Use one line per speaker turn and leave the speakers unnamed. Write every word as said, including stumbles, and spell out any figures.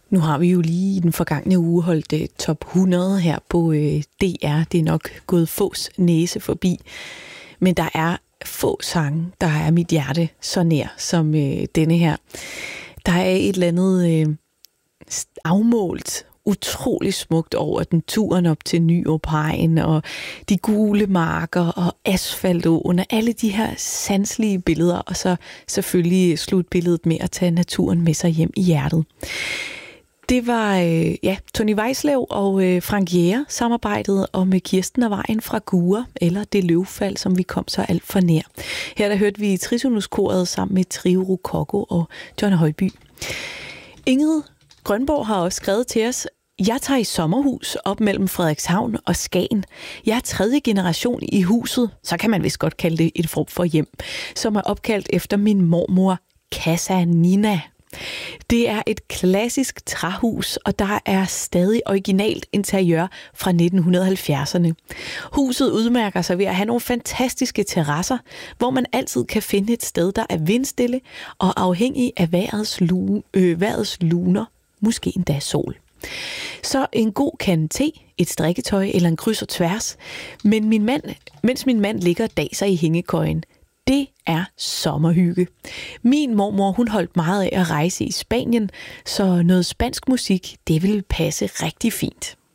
Nu har vi jo lige i den forgangne uge holdt uh, top hundrede her på uh, D R. Det er nok gået fås næse forbi. Men der er få sange, der er mit hjerte så nær som uh, denne her. Der er et eller andet uh, afmålt, utrolig smukt over den turen op til Nyårpegn og de gule marker og asfaltåen og alle de her sanselige billeder, og så selvfølgelig slutbilledet med at tage naturen med sig hjem i hjertet. Det var øh, ja, Tony Weislev og øh, Frank Jæger samarbejdet om Kirsten og Vejen fra Gure, eller Det Løvfald, som vi kom så alt for nær. Her der hørte vi Trisonuskoret sammen med Trio Rococo og John Højby. Ingrid Grønborg har også skrevet til os: Jeg tager i sommerhus op mellem Frederikshavn og Skagen. Jeg er tredje generation i huset, så kan man vist godt kalde det et form for hjem, som er opkaldt efter min mormor, Casa Nina. Det er et klassisk træhus, og der er stadig originalt interiør fra nitten halvfjerdserne. Huset udmærker sig ved at have nogle fantastiske terrasser, hvor man altid kan finde et sted, der er vindstille og afhængig af vejrets, lu- øh, vejrets luner, måske endda sol. Så en god kande te, et strikketøj eller en kryds og tværs, men min mand, mens min mand ligger og daser i hængekøjen. Det er sommerhygge. Min mormor, hun holdt meget af at rejse i Spanien, så noget spansk musik, det ville passe rigtig fint.